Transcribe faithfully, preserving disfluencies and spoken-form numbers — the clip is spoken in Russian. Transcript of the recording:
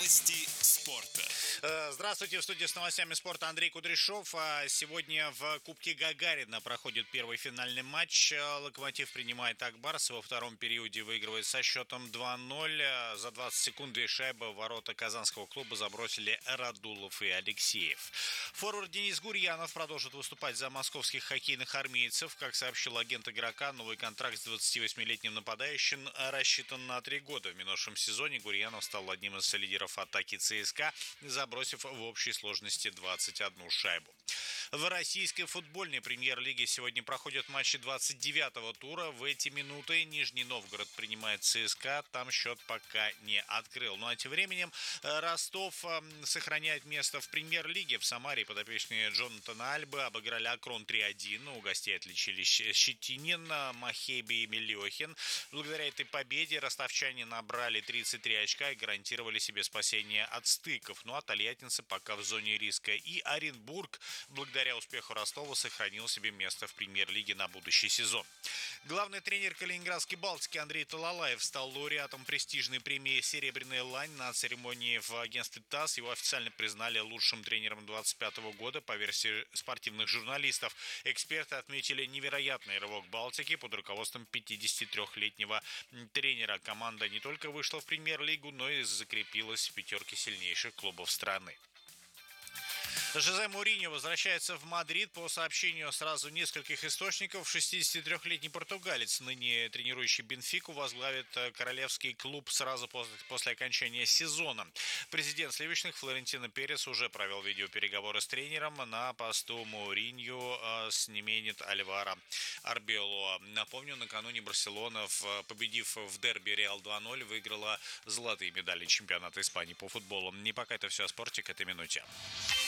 Новости спорта. Здравствуйте, в студии с новостями спорта Андрей Кудряшов. Сегодня в Кубке Гагарина проходит первый финальный матч. Локомотив принимает Акбарс. Во втором периоде выигрывает со счетом два ноль. За двадцать секунд две шайбы в ворота казанского клуба забросили Радулов и Алексеев. Форвард Денис Гурьянов продолжит выступать за московских хоккейных армейцев. Как сообщил агент игрока, новый контракт с двадцативосьмилетним нападающим рассчитан на три года. В минувшем сезоне Гурьянов стал одним из лидеров атаки ЦСКА, забросив в общей сложности двадцать одну шайбу. В российской футбольной премьер-лиге сегодня проходят матчи двадцать девятого тура. В эти минуты Нижний Новгород принимает ЦСКА. Там счет пока не открыл. Ну а тем временем Ростов сохраняет место в премьер-лиге. В Самаре подопечные Джонатана Альбы обыграли Акрон три один. У гостей отличились Щетинин, Махеби и Мелехин. Благодаря этой победе ростовчане набрали тридцать три очка и гарантировали себе спасение от стыков. Ну а тольяттинцы пока в зоне риска. И Оренбург, благодаря успеху Ростова, сохранил себе место в премьер-лиге на будущий сезон. Главный тренер Калининградской Балтики Андрей Талалаев стал лауреатом престижной премии «Серебряная лань» на церемонии в агентстве ТАСС. Его официально признали лучшим тренером двадцать пятого года по версии спортивных журналистов. Эксперты отметили невероятный рывок Балтики под руководством пятидесятитрёхлетнего тренера. Команда не только вышла в премьер-лигу, но и закрепилась в пятерке сильнейших клубов страны. Жозе Моуриньо возвращается в Мадрид. По сообщению сразу нескольких источников, шестидесятитрёхлетний португалец, ныне тренирующий Бенфику, возглавит королевский клуб сразу после, после окончания сезона. Президент сливочных Флорентино Перес уже провел видеопереговоры с тренером. На посту Моуриньо сменит Альваро Арбелоа. Напомню, накануне Барселона, победив в дерби Реал два ноль, выиграла золотые медали чемпионата Испании по футболу. И пока это все о спорте к этой минуте.